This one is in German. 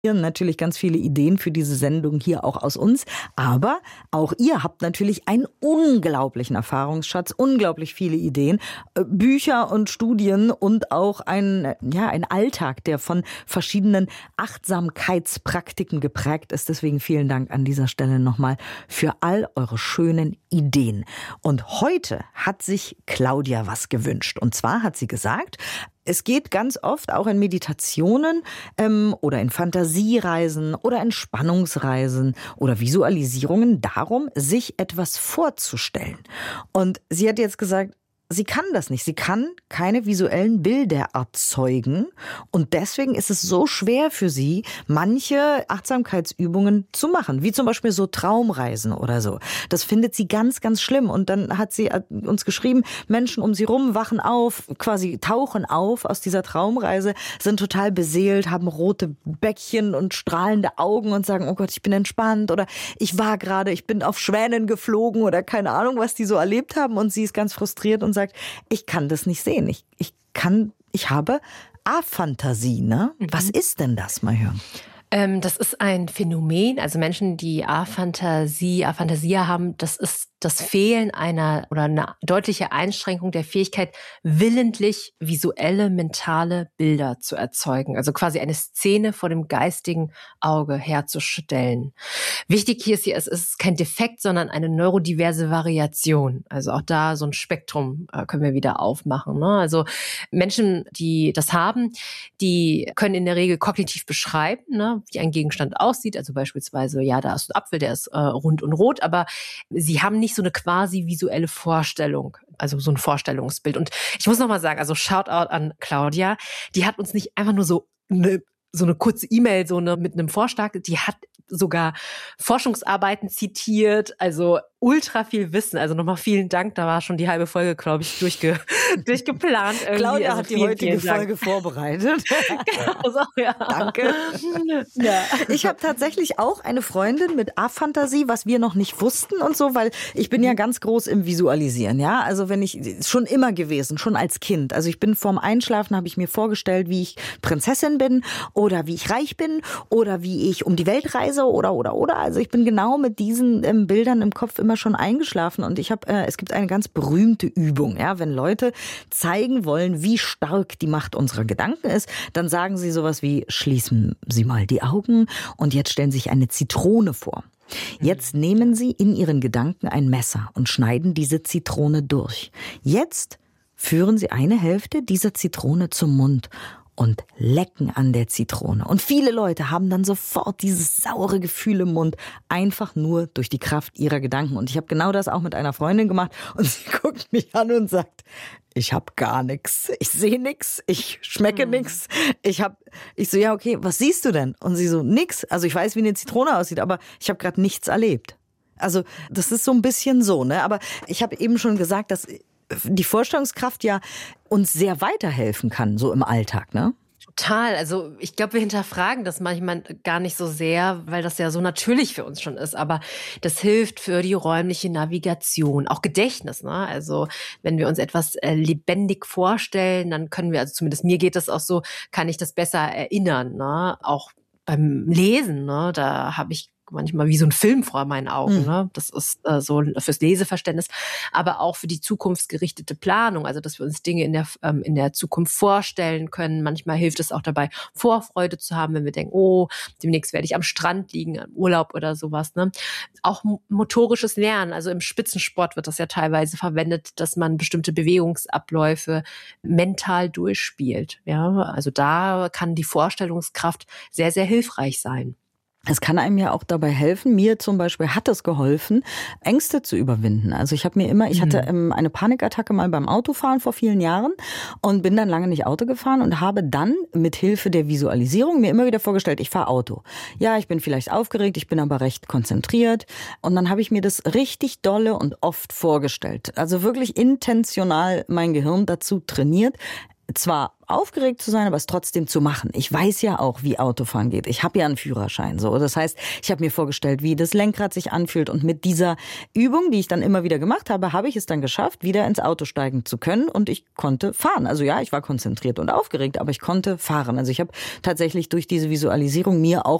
natürlich ganz viele Ideen für diese Sendung hier auch aus uns. Aber auch ihr habt natürlich einen unglaublichen Erfahrungsschatz, unglaublich viele Ideen, Bücher und Studien und auch ein Alltag, der von verschiedenen Achtsamkeitspraktiken geprägt ist. Deswegen vielen Dank an dieser Stelle nochmal für all eure schönen Ideen. Und heute hat sich Claudia was gewünscht. Und zwar hat sie gesagt, es geht ganz oft auch in Meditationen oder in Fantasiereisen oder Entspannungsreisen oder Visualisierungen darum, sich etwas vorzustellen. Und sie hat jetzt gesagt, sie kann das nicht. Sie kann keine visuellen Bilder erzeugen. Und deswegen ist es so schwer für sie, manche Achtsamkeitsübungen zu machen. Wie zum Beispiel so Traumreisen oder so. Das findet sie ganz, ganz schlimm. Und dann hat sie uns geschrieben, Menschen um sie rum wachen auf, quasi tauchen auf aus dieser Traumreise, sind total beseelt, haben rote Bäckchen und strahlende Augen und sagen, oh Gott, ich bin entspannt. Oder ich bin auf Schwänen geflogen oder keine Ahnung, was die so erlebt haben. Und sie ist ganz frustriert und sagt, ich kann das nicht sehen. Ich habe Aphantasie, ne? Was ist denn das? Mal hören. Das ist ein Phänomen, also Menschen, die Aphantasia haben, das ist das Fehlen einer oder eine deutliche Einschränkung der Fähigkeit, willentlich visuelle, mentale Bilder zu erzeugen. Also quasi eine Szene vor dem geistigen Auge herzustellen. Wichtig hier ist, es ist kein Defekt, sondern eine neurodiverse Variation. Also auch da so ein Spektrum können wir wieder aufmachen. Ne? Also Menschen, die das haben, die können in der Regel kognitiv beschreiben, ne, wie ein Gegenstand aussieht. Also beispielsweise, ja, da ist ein Apfel, der ist rund und rot, aber sie haben nicht so eine quasi visuelle Vorstellung, also so ein Vorstellungsbild. Und ich muss nochmal sagen, also Shoutout an Claudia, die hat uns nicht einfach nur so eine kurze E-Mail mit einem Vorschlag, die hat sogar Forschungsarbeiten zitiert, also ultra viel Wissen. Also nochmal vielen Dank, da war schon die halbe Folge, glaube ich, durchgeplant. Claudia also hat die heutige Folge vorbereitet. Genau so, ja. Danke. Ja. Ich habe tatsächlich auch eine Freundin mit Aphantasie, was wir noch nicht wussten und so, weil ich bin ja ganz groß im Visualisieren, ja. Also schon immer gewesen, schon als Kind. Also ich bin vorm Einschlafen, habe ich mir vorgestellt, wie ich Prinzessin bin oder wie ich reich bin oder wie ich um die Welt reise oder. Also ich bin genau mit diesen Bildern im Kopf immer schon eingeschlafen und es gibt eine ganz berühmte Übung, ja, wenn Leute zeigen wollen, wie stark die Macht unserer Gedanken ist, dann sagen sie sowas wie, schließen Sie mal die Augen und jetzt stellen Sie sich eine Zitrone vor. Jetzt nehmen Sie in Ihren Gedanken ein Messer und schneiden diese Zitrone durch. Jetzt führen Sie eine Hälfte dieser Zitrone zum Mund und lecken an der Zitrone. Und viele Leute haben dann sofort dieses saure Gefühl im Mund, einfach nur durch die Kraft ihrer Gedanken. Und ich habe genau das auch mit einer Freundin gemacht und sie guckt mich an und sagt, ich habe gar nichts, ich sehe nichts, ich schmecke nichts. Ich so, ja okay, was siehst du denn? Und sie so, nix. Also ich weiß, wie eine Zitrone aussieht, aber ich habe gerade nichts erlebt. Also das ist so ein bisschen so, ne? Aber ich habe eben schon gesagt, dass die Vorstellungskraft ja uns sehr weiterhelfen kann, so im Alltag, ne? Total. Also ich glaube, wir hinterfragen das manchmal gar nicht so sehr, weil das ja so natürlich für uns schon ist. Aber das hilft für die räumliche Navigation, auch Gedächtnis. Ne? Also wenn wir uns etwas lebendig vorstellen, dann können wir, also zumindest mir geht das auch so, kann ich das besser erinnern. Ne? Auch beim Lesen, ne? Da habe ich manchmal wie so ein Film vor meinen Augen. Ne? Das ist so fürs Leseverständnis, aber auch für die zukunftsgerichtete Planung, also dass wir uns Dinge in der Zukunft vorstellen können. Manchmal hilft es auch dabei, Vorfreude zu haben, wenn wir denken, oh, demnächst werde ich am Strand liegen, im Urlaub oder sowas. Ne? Auch motorisches Lernen, also im Spitzensport wird das ja teilweise verwendet, dass man bestimmte Bewegungsabläufe mental durchspielt. Ja? Also da kann die Vorstellungskraft sehr, sehr hilfreich sein. Es kann einem ja auch dabei helfen, mir zum Beispiel hat es geholfen, Ängste zu überwinden. Also ich hatte eine Panikattacke mal beim Autofahren vor vielen Jahren und bin dann lange nicht Auto gefahren und habe dann mit Hilfe der Visualisierung mir immer wieder vorgestellt, ich fahre Auto. Ja, ich bin vielleicht aufgeregt, ich bin aber recht konzentriert und dann habe ich mir das richtig dolle und oft vorgestellt. Also wirklich intentional mein Gehirn dazu trainiert, zwar aufgeregt zu sein, aber es trotzdem zu machen. Ich weiß ja auch, wie Autofahren geht. Ich habe ja einen Führerschein. So. Das heißt, ich habe mir vorgestellt, wie das Lenkrad sich anfühlt. Und mit dieser Übung, die ich dann immer wieder gemacht habe, habe ich es dann geschafft, wieder ins Auto steigen zu können. Und ich konnte fahren. Also ja, ich war konzentriert und aufgeregt, aber ich konnte fahren. Also ich habe tatsächlich durch diese Visualisierung mir auch